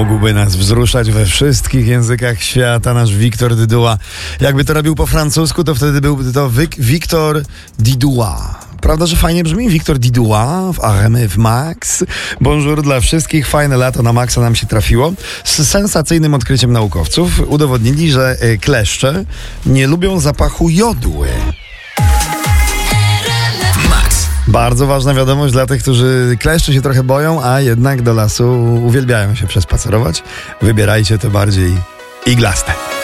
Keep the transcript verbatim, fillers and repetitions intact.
mógłby nas wzruszać we wszystkich językach świata, nasz Victor Diduła. Jakby to robił po francusku, to wtedy byłby to Victor Diduła. Prawda, że fajnie brzmi? Victor Diduła w R M F Max. Bonjour dla wszystkich. Fajne lato na Maxa nam się trafiło. Z sensacyjnym odkryciem naukowców udowodnili, że kleszcze nie lubią zapachu jodły. Bardzo ważna wiadomość dla tych, którzy kleszczy się trochę boją, a jednak do lasu uwielbiają się przespacerować. Wybierajcie te bardziej iglaste.